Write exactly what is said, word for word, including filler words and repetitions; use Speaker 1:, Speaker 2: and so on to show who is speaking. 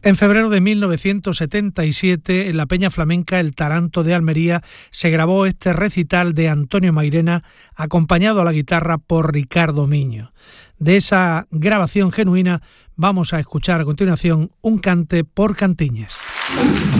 Speaker 1: En febrero de mil novecientos setenta y siete, en la Peña Flamenca El Taranto de Almería, se grabó este recital de Antonio Mairena, acompañado a la guitarra por Ricardo Miño. De esa grabación genuina vamos a escuchar a continuación un cante por Cantiñas.